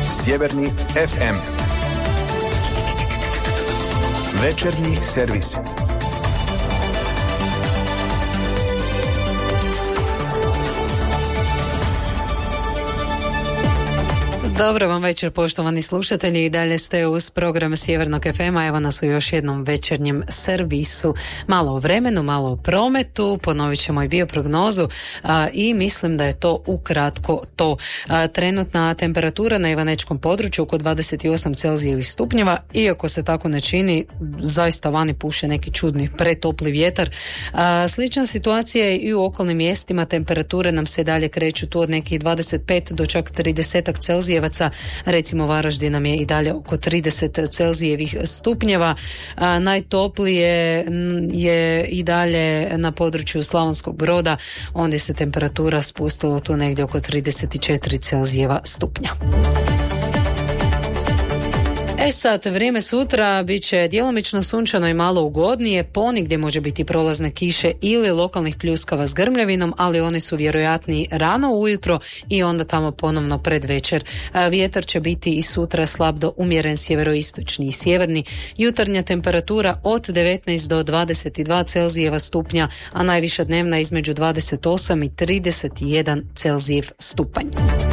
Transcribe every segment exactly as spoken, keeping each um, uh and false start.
Sjeverni ef em. Večernji servis. Dobro vam večer, poštovani slušatelji, i dalje ste uz program Sjevernog ef ema. Evo nas u još jednom večernjem servisu. Malo o vremenu, malo o prometu, ponovit ćemo i bioprognozu a, i mislim da je to ukratko to. A, trenutna temperatura na Ivanečkom području oko dvadeset osam Celzijevih stupnjeva, iako se tako ne čini, zaista vani puše neki čudni pretopli vjetar. A, slična situacija je i u okolnim mjestima, temperature nam se dalje kreću tu od nekih dvadeset pet do čak trideset Celzijevaca. Recimo Varaždin nam je i dalje oko trideset Celzijevih stupnjeva. A, najtoplije je i dalje na području Slavonskog Broda, ondje se temperatura spustila tu negdje oko trideset četiri Celzijeva stupnja. E sad, vrijeme sutra bit će djelomično sunčano i malo ugodnije, ponigdje može biti prolazne kiše ili lokalnih pljuskava s grmljavinom, ali oni su vjerojatniji rano ujutro i onda tamo ponovno pred večer. Vjetar će biti i sutra slab do umjeren sjeveroistočni i sjeverni. Jutarnja temperatura od devetnaest do dvadeset dva Celzijeva stupnja, a najviša dnevna između dvadeset osam i trideset jedan Celzijev stupanj.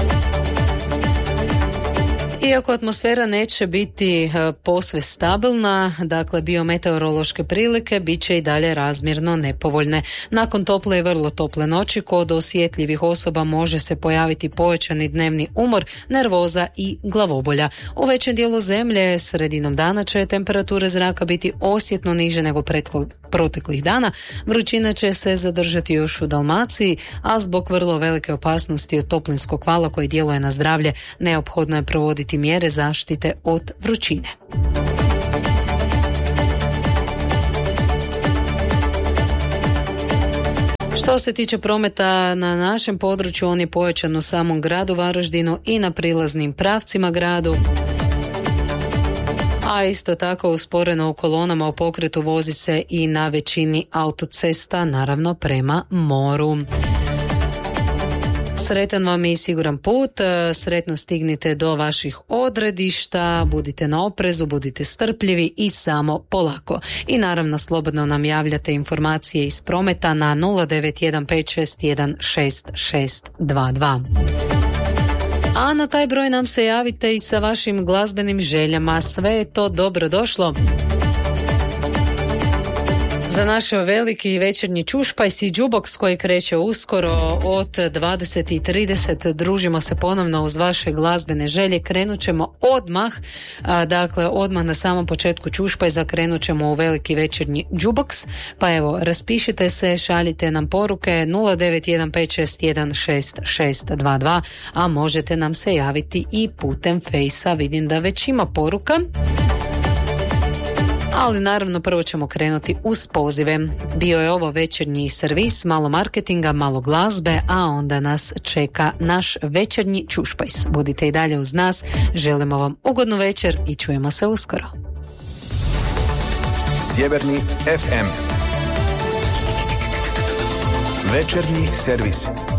Iako atmosfera neće biti posve stabilna, dakle biometeorološke prilike bit će i dalje razmjerno nepovoljne. Nakon tople i vrlo tople noći kod osjetljivih osoba može se pojaviti povećani dnevni umor, nervoza i glavobolja. U većem dijelu zemlje sredinom dana će temperature zraka biti osjetno niže nego proteklih dana. Vrućina će se zadržati još u Dalmaciji, a zbog vrlo velike opasnosti od toplinskog vala koji djeluje na zdravlje, neophodno je provoditi mjere zaštite od vrućine. Što se tiče prometa na našem području, on je pojačan u samom gradu Varaždinu i na prilaznim pravcima gradu. A isto tako usporeno u kolonama u pokretu vozi se i na većini autocesta, naravno prema moru. Sretan vam i siguran put, sretno stignite do vaših odredišta, budite na oprezu, budite strpljivi i samo polako. I naravno slobodno nam javljate informacije iz prometa na nula devet jedan pet šest jedan šest šest dva dva. A na taj broj nam se javite i sa vašim glazbenim željama, sve je to dobro došlo. Za naš veliki večernji čušpajs i džuboks koji kreće uskoro od dvadeset i trideset družimo se ponovno uz vaše glazbene želje. Krenut ćemo odmah, a, dakle odmah na samom početku čušpajza krenut ćemo u veliki večernji džuboks, pa evo raspišite se, šaljite nam poruke nula devet jedan pet šest jedan šest šest dva dva, a možete nam se javiti i putem Fejsa, vidim da već ima poruka. Ali naravno prvo ćemo krenuti uz pozive. Bio je ovo večernji servis, malo marketinga, malo glazbe, a onda nas čeka naš večernji čušpajs. Budite i dalje uz nas, želimo vam ugodnu večer i čujemo se uskoro. Sjeverni ef em. Večernji servis.